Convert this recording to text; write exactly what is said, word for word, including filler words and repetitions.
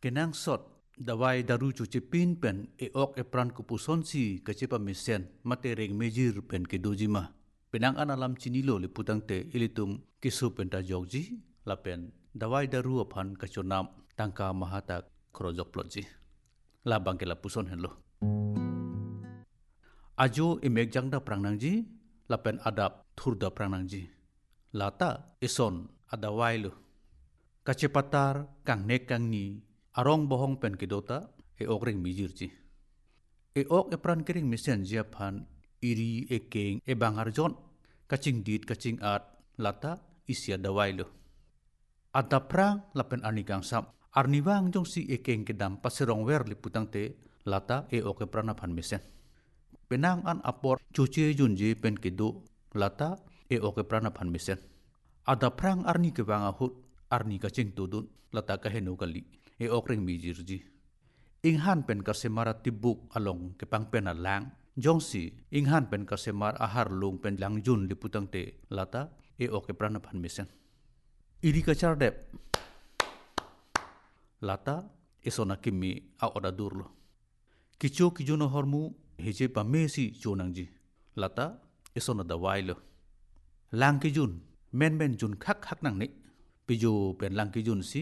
Kenang sot dawai daru cuci pin pen e ok e pran kupuson si kecepa misen matering mejir pen ke dojima. Penang an alam cinilo liputang te ilitum kisu penta jogji lapen dawai daru apan kachonam tangka mahata krojok plotji. Labang ke lapuson henlo. Ajo imek jangda prangnangji lapen adap thurda prangnangji. Lata ison adawai lo. Kacepatar kang nek kang ni arong bohong pen kedota e okring mijirji. E ok e pran kering misen jiapan iri e keng e bangarjon kacing dit kacing at lata isia dawai lo. Ada prang lapen arni kang sam arniwang jong si e keng kedam pasirong wer liputang te lata e ok e pran apan misen. Penang an apor cuci junji pen kedo lata e ok e pran apan misen. Ada prang arni kebang ahut arni kacing tudun lata kahenu kali e okring mijirji. Inghan pen kasemara tibuk along kepang pen alang jongsi inghan pen kasemar ahar lung pen langjun liputang te lata e ok e pran apan misen. Iri kacar dep lata esona kimi a oda durlo. Kicho kijono hormu heje pa mesi chonangji lata esona dawai lo. Lang kijun men men jun khak khak nang ni pijo pen lang kijun si